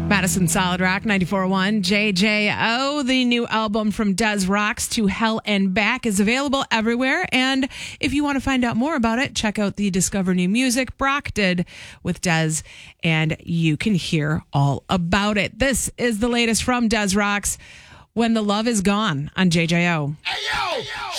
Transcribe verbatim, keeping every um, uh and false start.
Madison Solid Rock ninety-four point one J J O. The new album from Des Rocks, To Hell and Back, is available everywhere. And if you want to find out more about it, check out the Discover New Music Brock did with Des, and you can hear all about it. This is the latest from Des Rocks, When the Love Is Gone, on J J O. Hey, yo! Hey, yo!